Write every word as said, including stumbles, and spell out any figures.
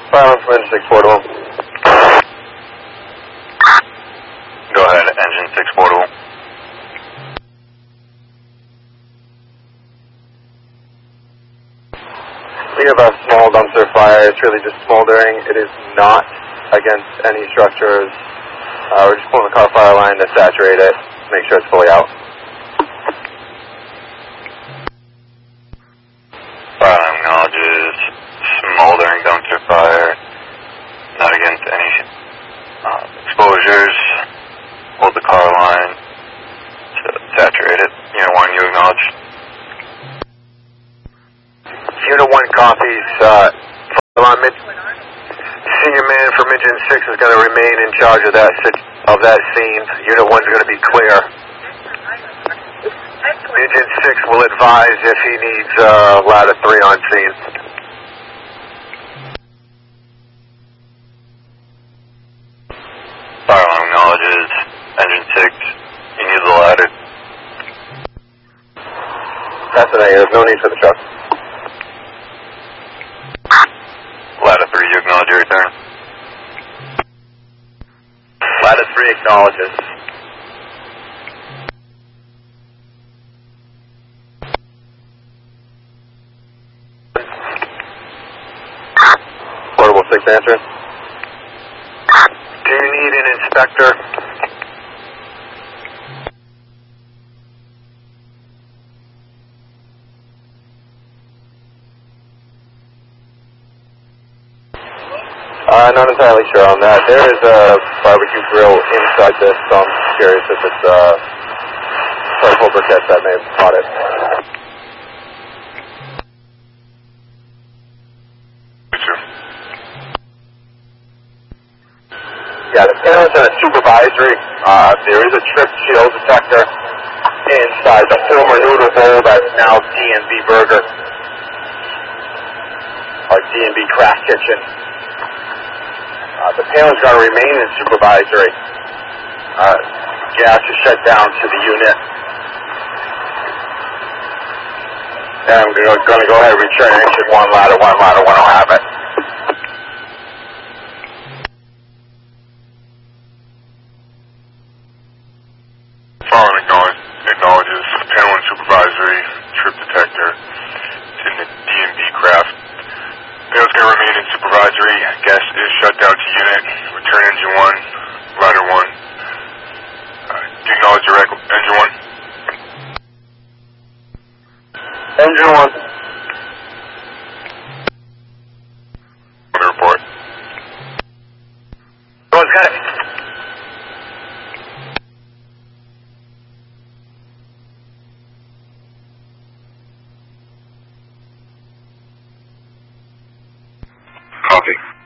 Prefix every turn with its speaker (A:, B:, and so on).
A: Fire from engine six portable.
B: Go ahead, engine six portable.
A: We have a small dumpster fire. It's really just smoldering. It is not against any structures. Uh, we're just pulling the car fire line to saturate it, make sure it's fully out.
B: Fire line acknowledges smoldering dumpster fire. Not against any uh, exposures. Hold the car line to saturate it. Unit one, you acknowledge.
A: Unit one copies. Uh, Senior man from engine six is going to remain in charge of that of that scene. Unit one is going to be clear. Engine six will advise if he needs uh, ladder three on scene.
B: Fire alarm acknowledges engine six. You need the ladder.
A: That's a negative. No need for the truck.
B: Ladder three, you acknowledge your return.
A: Ladder three acknowledges. Portable six answer. Do you need an inspector? Uh, not entirely sure on that. There is a barbecue grill inside this, so I'm curious if it's uh, purple briquettes that may have caught it. Yeah, the panel's in a supervisory. Uh, there is a trip shield detector inside the former noodle bowl that's now D and B Burger, or D and B Craft Kitchen. Uh, the panel's going to remain in supervisory. Uh, gas is shut down to the unit. And I'm going to go ahead and return engine one, ladder one, ladder one, I'll have it.
B: Following acknowledge, acknowledges panel and supervisory, trip detector. It's in the D and B Craft. Panel's going to remain in supervisory. Gas is shut down to unit. Return engine one, ladder one. Uh, do you acknowledge your rec- engine one?
A: Engine one.
B: On the report.
A: Everyone's got it.
B: Copy.